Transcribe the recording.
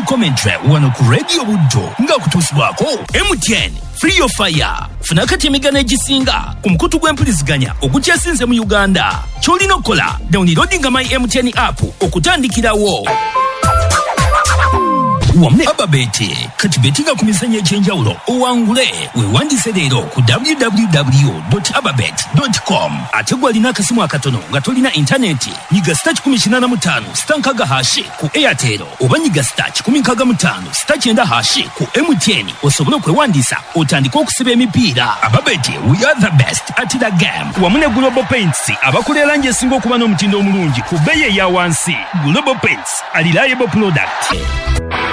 commentary wano ku Radio Buddo nga kutusibwako MTN Free Your Fire. Funa kati emigano egisinga ku mukutu gw'empuliziganya ogukyasinze mu Uganda. Kyolina okukola downloadinga my MTN app okutandikirawo. Wamne ababete kati betinga ku mizannyo egy'enjawulo owangule weewandise leero ku www.ababet.com. ate gwalina akasimu akatono nga tolina intaneti nyiga *85 *hash ku Airtel oba nyiga *15 *9 ku MTN osobole okwewandiisa otandika okusiba emipiira. Ababete, we are the best at the game. Wamune Global Paints abakola erangi esinga okuba n'omutindo omulungi ku bbeeyi eya wansi. Global Paints, a reliable product.